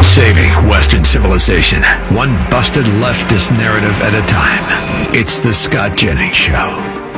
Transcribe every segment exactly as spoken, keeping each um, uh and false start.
Saving Western civilization, one busted leftist narrative at a time. It's the Scott Jennings Show.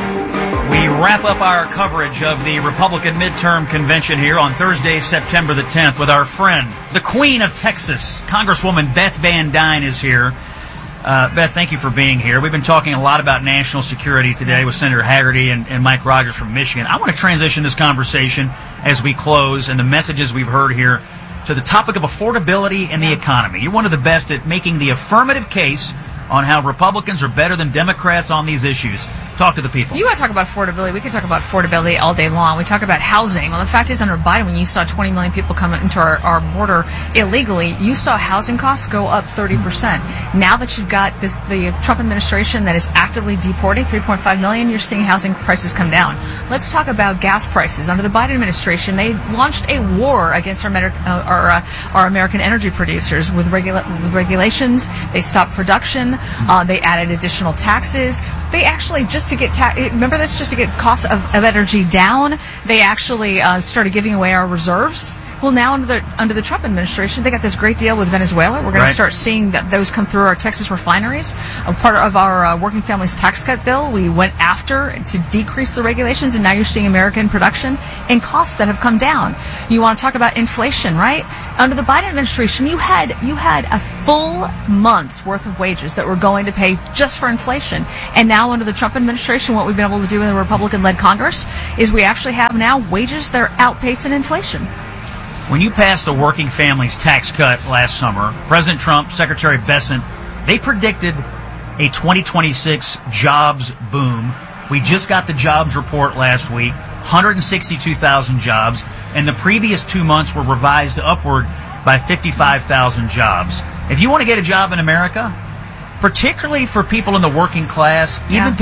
We wrap up our coverage of the Republican midterm convention here on Thursday, September the tenth, with our friend, the Queen of Texas, Congresswoman Beth Van Duyne is here. Uh, Beth, thank you for being here. We've been talking a lot about national security today with Senator Hagerty and, and Mike Rogers from Michigan. I want to transition this conversation as we close and the messages we've heard here to the topic of affordability and the economy. You're one of the best at making the affirmative case on how Republicans are better than Democrats on these issues. Talk to the people. You want to talk about affordability. We could talk about affordability all day long. We talk about housing. Well, the fact is, under Biden, when you saw twenty million people come into our, our border illegally, you saw housing costs go up thirty percent. Now that you've got this, the Trump administration that is actively deporting three point five million, you're seeing housing prices come down. Let's talk about gas prices. Under the Biden administration, they launched a war against our, uh, our, uh, our American energy producers with, regula- with regulations. They stopped production. Uh, they added additional taxes. They actually, just to get ta- remember this, just to get costs of, of energy down, they actually uh, started giving away our reserves. Well, now under the under the Trump administration, they got this great deal with Venezuela. We're going right. to start seeing that those come through our Texas refineries. A part of our uh, working families tax cut bill, we went after to decrease the regulations, and now you're seeing American production and costs that have come down. You want to talk about inflation, right? Under the Biden administration, you had you had a full month's worth of wages that were going to pay just for inflation. And now under the Trump administration, what we've been able to do in the Republican-led Congress is we actually have now wages that are outpacing inflation. When you passed the working families tax cut last summer, President Trump, Secretary Bessent, they predicted a twenty twenty-six jobs boom. We just got the jobs report last week, one hundred sixty-two thousand jobs, and the previous two months were revised upward by fifty-five thousand jobs. If you want to get a job in America, particularly for people in the working class, even yeah.